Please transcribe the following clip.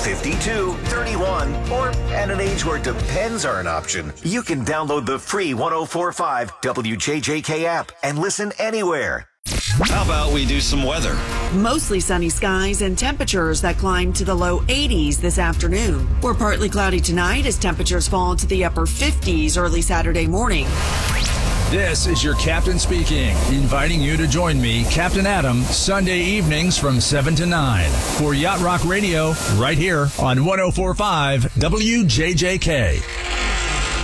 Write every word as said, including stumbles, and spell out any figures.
fifty-two, thirty-one, or at an age where depends are an option, you can download the free one oh four point five W J J K app and listen anywhere. How about we do some weather? Mostly sunny skies and temperatures that climb to the low eighties this afternoon. We're partly cloudy tonight as temperatures fall to the upper fifties early Saturday morning. This is your captain speaking, inviting you to join me, Captain Adam, Sunday evenings from seven to nine for Yacht Rock Radio right here on one oh four point five W J J K.